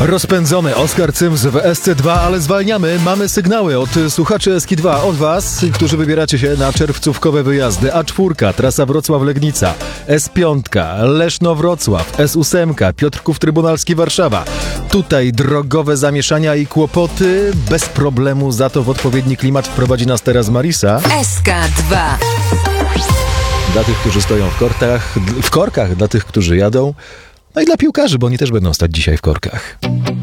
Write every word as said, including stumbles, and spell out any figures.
Rozpędzony Oskar Cyms w S C dwa, ale zwalniamy. Mamy sygnały od słuchaczy S K dwa, od was, którzy wybieracie się na czerwcówkowe wyjazdy. A cztery, trasa Wrocław-Legnica, S pięć, Leszno-Wrocław, S osiem, Piotrków Trybunalski, Warszawa. Tutaj drogowe zamieszania i kłopoty. Bez problemu, za to w odpowiedni klimat wprowadzi nas teraz Marisa. S K dwa. Dla tych, którzy stoją w korkach, w korkach, dla tych, którzy jadą. No i dla piłkarzy, bo oni też będą stać dzisiaj w korkach.